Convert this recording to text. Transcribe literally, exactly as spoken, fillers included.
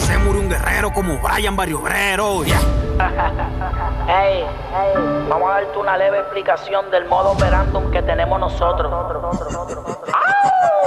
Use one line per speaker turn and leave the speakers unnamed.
se murió un guerrero como Brian Barrio Obrero. Yeah.
Hey, hey, vamos a darte una leve explicación del modo operandum que tenemos nosotros.